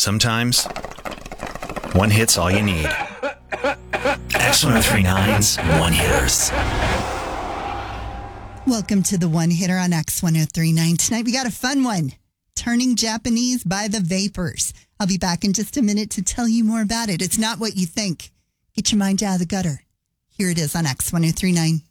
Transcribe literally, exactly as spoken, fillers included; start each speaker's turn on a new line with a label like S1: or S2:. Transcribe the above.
S1: Sometimes, one hit's all you need. X one oh three nine's One Hitters.
S2: Welcome to the One Hitter on X one oh three nine. Tonight we got a fun one. Turning Japanese by the Vapors. I'll be back in just a minute to tell you more about it. It's not what you think. Get your mind out of the gutter. Here it is on X one oh three nine.